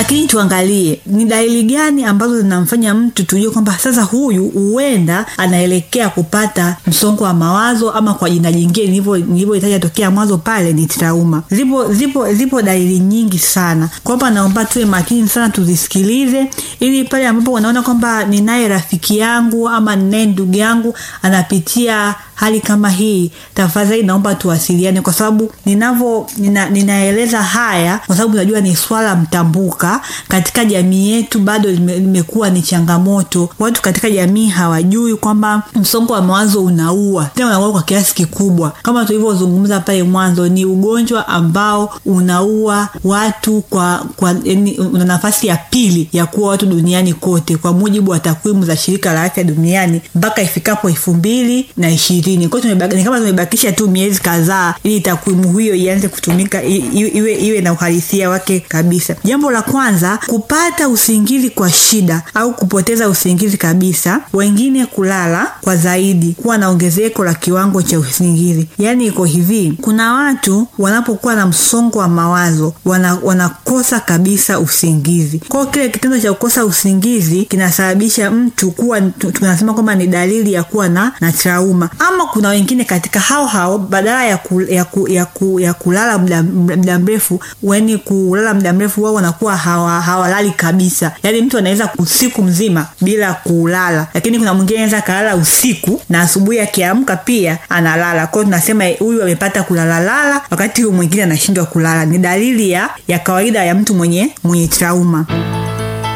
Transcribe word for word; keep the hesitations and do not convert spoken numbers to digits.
Lakini tuangalie ni dalili gani ambazo zinamfanya mtu tujue kwamba sasa huyu huenda anaelekea kupata msongo wa mawazo, ama kwa jina jingine nilivyo nilivyoitaja tokea mwanzo pale ni trauma. Zipo zipo zipo dalili nyingi sana. Kwamba naomba tuwe makini sana tuzisikilize, ili pale ambapo unaona kwamba ninaye rafiki yangu ama ninaye ndugu yangu anapitia hali kama hii, tafadhali naomba tuwasiliane, kwa sababu ninavyo nina, ninaeleza haya kwa sababu najua ni swala mtambuka katika jamii yetu, bado limekuwa ni changamoto. Watu katika jamii hawajui kwamba msongo wa mawazo unaua, tena unaua kwa kiasi kikubwa. Kama tulivyozungumza pale mwanzo, ni ugonjwa ambao unaua watu kwa kwa una nafasi ya pili ya kuwa watu duniani kote, kwa mujibu wa takwimu za shirika la afya duniani mpaka ifikapo elfu mbili na ishirini. Kwa hiyo tumebaki kama tumebakisha tu miezi kadhaa ili takwimu hiyo ianze kutumika, iwe, iwe iwe na uhalisia wake kabisa. Jambo la kwanza, kupata usingizi kwa shida au kupoteza usingizi kabisa. Wengine kulala kwa zaidi, kuwa na ongezeko la kiwango cha usingizi. Yaani iko hivi, kuna watu wanapokuwa na msongo wa mawazo wana, wanakosa kabisa usingizi. Kwa kile kitendo cha kukosa usingizi kinasababisha mtu kuwa, tunasema kwamba ni dalili ya kuwa na na trauma. Ama kuna wengine katika hao hao, badala ya ku, ya, ku, ya, ku, ya kulala muda muda mrefu, wenye kulala muda mrefu wao wanakuwa hawa hawalali kabisa. Yaani mtu anaweza usiku mzima bila kulala, lakini kuna mwingine anaweza kalala usiku na asubuhi akiamka pia analala. Kwa hiyo tunasema huyu amepata kulala lala, wakati huyu mwingine anashindwa kulala. Ni dalili ya ya kawaida ya mtu mwenye mwenye trauma.